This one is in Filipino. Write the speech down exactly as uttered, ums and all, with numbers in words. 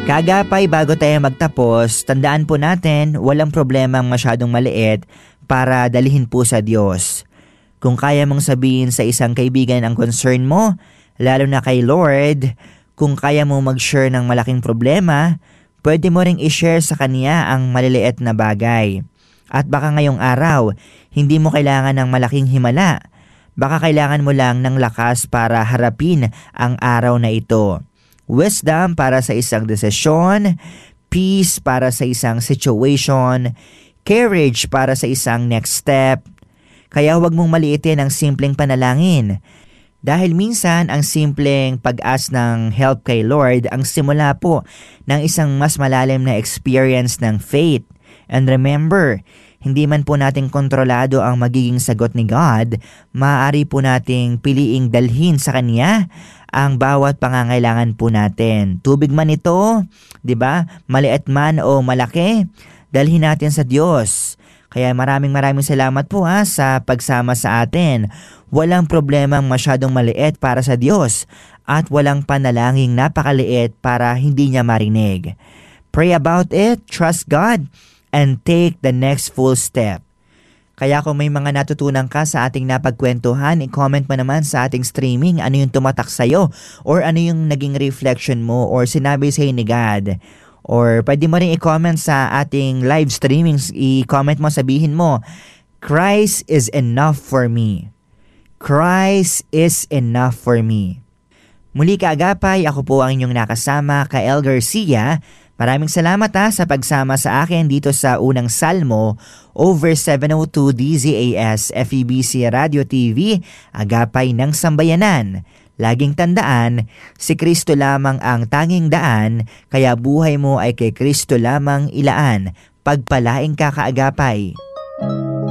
Kaagapay, bago tayo magtapos, tandaan po natin walang problemang masyadong maliit para dalhin po sa Diyos. Kung kaya mong sabihin sa isang kaibigan ang concern mo, lalo na kay Lord, kung kaya mo mag-share ng malaking problema, pwede mo ring i-share sa Kanya ang maliliit na bagay. At baka ngayong araw, hindi mo kailangan ng malaking himala. Baka kailangan mo lang ng lakas para harapin ang araw na ito. Wisdom para sa isang desisyon, peace para sa isang situation, courage para sa isang next step. Kaya huwag mong maliitin ang simpleng panalangin. Dahil minsan ang simpleng pag-ask ng help kay Lord ang simula po ng isang mas malalim na experience ng faith. And remember, hindi man po natin kontrolado ang magiging sagot ni God, maaari po nating piliing dalhin sa Kanya ang bawat pangangailangan po natin. Tubig man ito, 'di ba? Maliit man o malaki, dalhin natin sa Diyos. Kaya maraming maraming salamat po ha sa pagsama sa atin. Walang problemang masyadong maliit para sa Diyos at walang panalangin napakaliit para hindi niya marinig. Pray about it, trust God, and take the next full step. Kaya kung may mga natutunan ka sa ating napagkwentuhan, i-comment mo naman sa ating streaming ano yung tumatak sa'yo or ano yung naging reflection mo or sinabi sa'yo ni God. Or pwede mo rin i-comment sa ating live streaming, i-comment mo, sabihin mo, Christ is enough for me. Christ is enough for me. Muli kaagapay, ako po ang inyong nakasama, Kael Garcia. Maraming salamat ha sa pagsama sa akin dito sa unang salmo over seven oh two D Z A S F E B C Radio T V, Agapay ng Sambayanan. Laging tandaan, si Kristo lamang ang tanging daan, kaya buhay mo ay kay Kristo lamang ilaan. Pagpalaing ka kaagapay.